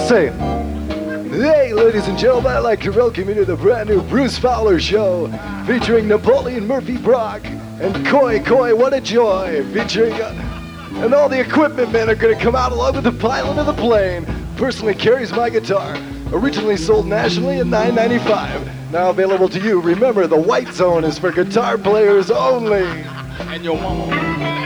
say, hey, ladies and gentlemen, I'd like to welcome you to the brand new Bruce Fowler Show, featuring Napoleon Murphy Brock and Koi Koi What a Joy, featuring, and all the equipment men are going to come out along with the pilot of the plane. Personally carries my guitar, originally sold nationally at $9.95. Now available to you. Remember, the white zone is for guitar players only. And your mama.